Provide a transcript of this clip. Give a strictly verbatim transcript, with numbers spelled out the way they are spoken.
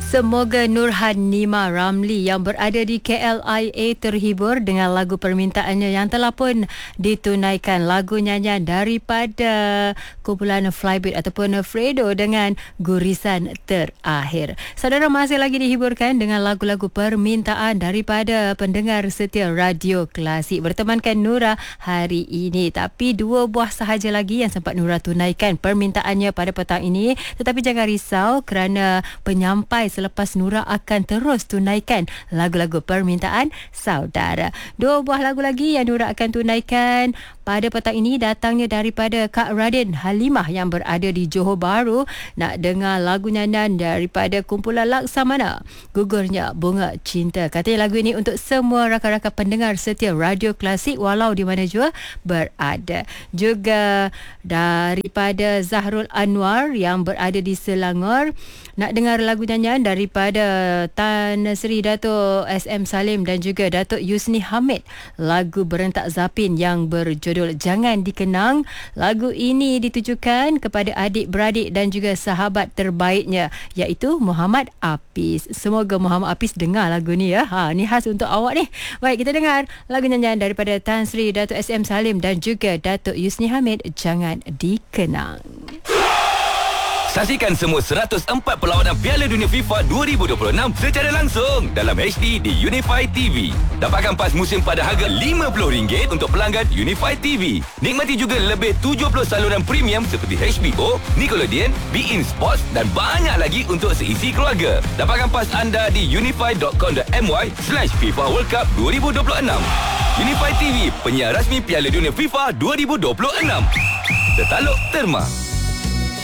Semoga Nurhan Nima Ramli yang berada di K L I A terhibur dengan lagu permintaannya yang telah pun ditunaikan. Lagu nyanyian daripada kumpulan Flybeat ataupun Fredo dengan Gurisan Terakhir. Saudara, masih lagi dihiburkan dengan lagu-lagu permintaan daripada pendengar setia Radio Klasik. Bertemankan Nura hari ini. Tapi dua buah sahaja lagi yang sempat Nura tunaikan permintaannya pada petang ini. Tetapi jangan risau kerana penyampai selepas Nura akan terus tunaikan lagu-lagu permintaan saudara. Dua buah lagu lagi yang Nura akan tunaikan pada petang ini datangnya daripada Kak Radin Halimah yang berada di Johor Bahru. Nak dengar lagu nyanyian daripada kumpulan Laksamana, Gugurnya Bunga Cinta. Katanya lagu ini untuk semua rakan-rakan pendengar setia Radio Klasik walau di mana jua berada. Juga daripada Zahrul Anwar yang berada di Selangor. Nak dengar lagu nyanyian daripada Tan Sri Dato' S M Salim dan juga Dato' Yusni Hamid. Lagu Berentak Zapin yang berjudul Jangan Dikenang. Lagu ini ditujukan kepada adik-beradik dan juga sahabat terbaiknya, iaitu Muhammad Apis. Semoga Muhammad Apis dengar lagu ni ya. Ha, ni khas untuk awak ni. Baik, kita dengar lagu nyanyian daripada Tan Sri Dato' S M Salim dan juga Dato' Yusni Hamid, Jangan Dikenang. Saksikan semua seratus empat perlawanan Piala Dunia FIFA dua ribu dua puluh enam secara langsung dalam H D di Unify T V. Dapatkan pas musim pada harga lima puluh ringgit untuk pelanggan Unify T V. Nikmati juga lebih tujuh puluh saluran premium seperti H B O, Nickelodeon, beIN Sports dan banyak lagi untuk seisi keluarga. Dapatkan pas anda di unify dot com dot my slash FIFA World Cup dua ribu dua puluh enam. Unify T V, penyiar rasmi Piala Dunia FIFA dua ribu dua puluh enam. Tertaluk Terma.